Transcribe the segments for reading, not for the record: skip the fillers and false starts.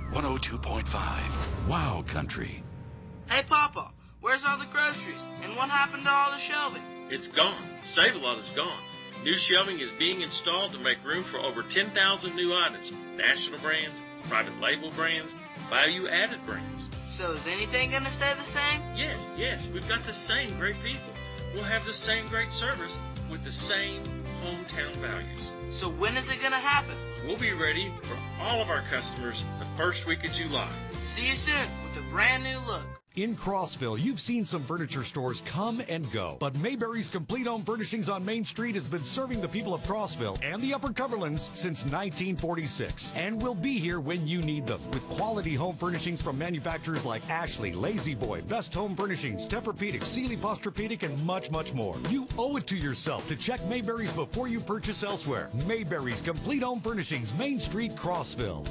102.5 Wow Country. Hey, Papa, where's all the groceries? And what happened to all the shelving? It's gone. Save-A-Lot is gone. New shelving is being installed to make room for over 10,000 new items. National brands, private label brands, value-added brands. So is anything going to stay the same? Yes, we've got the same great people. We'll have the same great service with the same hometown values. So when is it going to happen? We'll be ready for all of our customers the first week of July. See you soon with a brand new look. In Crossville, you've seen some furniture stores come and go, but Mayberry's Complete Home Furnishings on Main Street has been serving the people of Crossville and the Upper Cumberlands since 1946, and will be here when you need them, with quality home furnishings from manufacturers like Ashley, Lazy Boy, Best Home Furnishings, Tempur-Pedic, Sealy Posturepedic, and much, much more. You owe it to yourself to check Mayberry's before you purchase elsewhere. Mayberry's Complete Home Furnishings, Main Street, Crossville.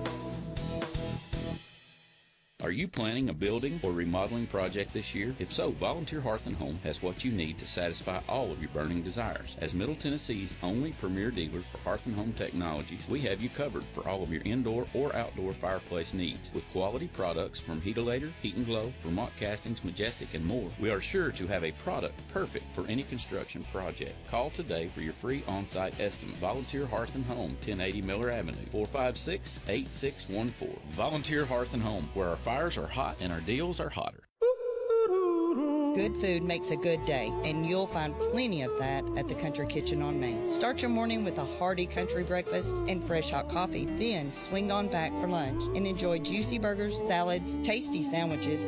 Are you planning a building or remodeling project this year? If so, Volunteer Hearth & Home has what you need to satisfy all of your burning desires. As Middle Tennessee's only premier dealer for Hearth & Home technologies, we have you covered for all of your indoor or outdoor fireplace needs. With quality products from Heatilator, Heat and Glow, Vermont Castings, Majestic, and more, we are sure to have a product perfect for any construction project. Call today for your free on-site estimate. Volunteer Hearth & Home, 1080 Miller Avenue, 456-8614. Volunteer Hearth & Home, where our fires are hot and our deals are hotter. Good food makes a good day, and you'll find plenty of that at the Country Kitchen on Main. Start your morning with a hearty country breakfast and fresh hot coffee, then swing on back for lunch and enjoy juicy burgers, salads, tasty sandwiches,